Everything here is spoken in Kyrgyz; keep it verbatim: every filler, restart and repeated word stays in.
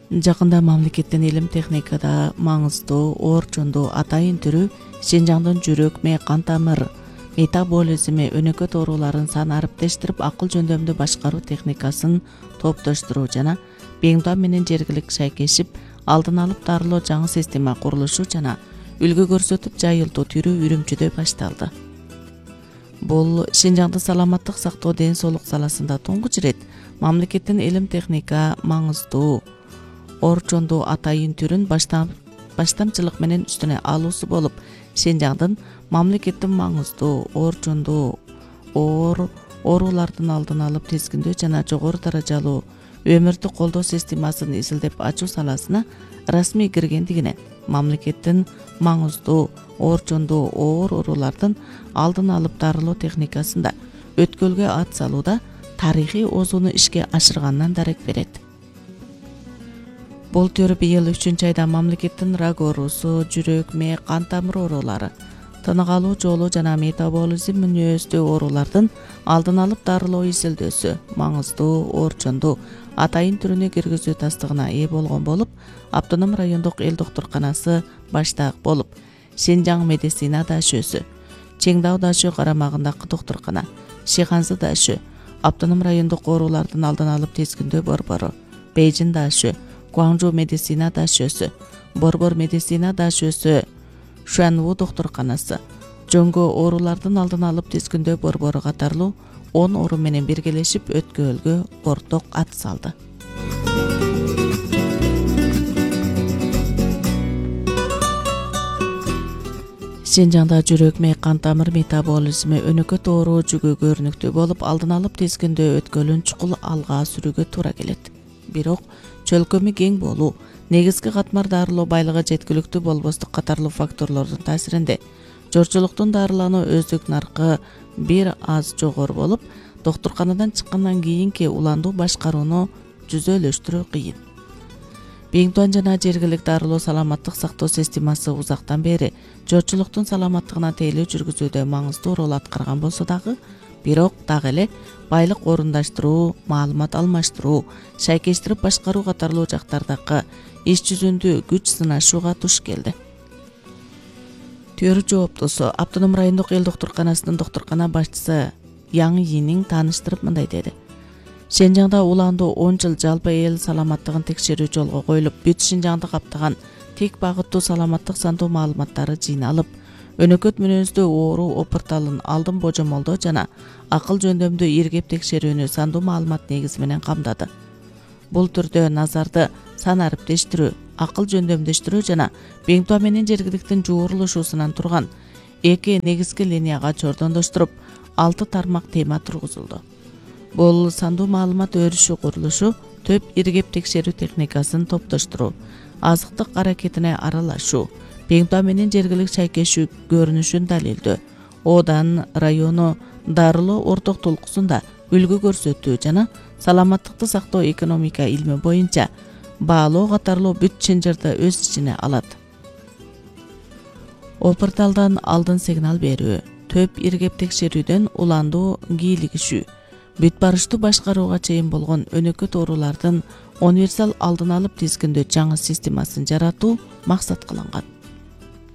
Жакында мамлекеттин илим техникада маңыздуу оорчундуу атайын түрү Шинжаңдын жүрөк, мээ, кан тамыр, метаболизми, өнөкөт ооруларын саны ариптештирип, акыл жөндөмдү башкаруу техникасын топтоштуруу жана Беңдуа менен жергилик шайкешип, алдын алып дарылоо жаңы система курулушу жана үлгү көрсөтүп жайылтуу түрү Үрүмчүдө башталды. Бул Шинжаңдын саламаттык сактоо ден соолук саласында туңгуч ирет мамлекеттин илим техника маңыздуу оорчундуу атайын түрүн баштам баштамчылык менен үстүнө алуусу болуп, Шинжаңдын мамлекеттин маңыздуу оорчундуу оор оорулардын алдын алып тизгиндөө жана жогору даражалуу өмүрдүк колдоо системасын изилдеп ачуу саласына расмий киргендигинен мамлекеттин маңыздуу оорчундуу оор оорулардын алдын алып дарылоо техникасында өткөлгө ат салууда тарыхый озууну ишке ашырганынан дарек берет. Бул төр быйыл үчүнчү айда мамлекеттин рак оорусу, жүрөк, мээ, кан тамыр оорулары, тынык алуу жолу жана метаболизм мүнөздүү оорулардын алдын алып дарылоо изилдөөсү маңыздуу оорчундуу атайын түрүнө киргизүү тастыгына ээ болгон болуп, Автоном райондук эл доктурканасы баштаак болуп, Шинжаң медицина дашөсү, Чеңдау дашөө карамагындагы доктуркана, Шиханзы дашөө, Автоном райондук оорулардын алдын алып тизгиндөө борбору, Бейжин дашөө, Гуаңжу медицина дашөөсү, Борбор медицина дашөөсү, Шуанву доктурканасы, жөнгө оорулардын алдын алып тизгиндөө борбору катарлуу он орун менен биргелешип өткөлгө орток ат салды. Шинжаңда жүрөк, мээ, кан тамыр метаболизми өнөкөт оору жүгө көрүнүктүү болуп, алдын алып тизгиндөө өткөлүн чукул алга сүрүүгө туура келет. Бирок чөлкөмү кең болуу, негизги катмар дарылоо байлыгы жеткиликтүү болбостук катарлуу факторлордун таасиринде жорчулуктун дарылануу өздүк наркы бир аз жогору болуп, доктурканадан чыккандан кийинки уландуу башкарууну жүзөлөштүрүү кыйын. Беңдуан жана жергилик дарылоо саламаттык сактоо системасы узактан бери жорчулуктун саламаттыгына тейлөө жүргүзүүдө маңыздуу рол аткарган болсо дагы, бирок дагы эле байлык орундаштыруу, маалымат алмаштыруу, шайкештирип башкаруу катарлуу жактардагы иш жүзүндө күч сынашууга туш келди. Төр жооптусу Автоном райондук эл доктурканасынын доктуркана башчысы Яң Йинин тааныштырып мындай деди. Шинжаңда уландуу он жыл жалпы эл саламаттыгын текшерүү жолго коюлуп, бүт Шинжаңды каптаган тек багыттуу саламаттык сандуу маалыматтары жыйналып, өнөкөт мүнөздүү оору опурталын алдын божомолдоо жана акыл жөндөмдүү иргеп текшерүүнү сандуу маалымат негизи менен камдады. Бул түрдө назарды сан ариптештирүү, акыл жөндөмдөштүрүү жана Беңдуа менен жергиликтин жуурулушуусунан турган эки негизги линияга чордондоштуруп, алты тармак тема тургузулду. Бул сандуу маалымат өрүшү курулушу, төп иргеп текшерүү техникасын топтоштуруу, азыктык аракетине аралашуу, Беңдуа менен жергилик шайкешүү көрүнүшүн далилдөө, Одан району дарылоо орток толкусунда үлгү көрсөтүү жана саламаттыкты сактоо экономика илми боюнча баалоо катарлуу бүт чынжырды өз ичине алат. Опурталдан алдын сигнал берүү, төп иргеп текшерүүдөн уландуу кийлигишүү, бүт барыштуу башкарууга чейин болгон өнөкөт оорулардын универсал алдын алып тизгиндөө жаңы системасын жаратуу максат кылынган.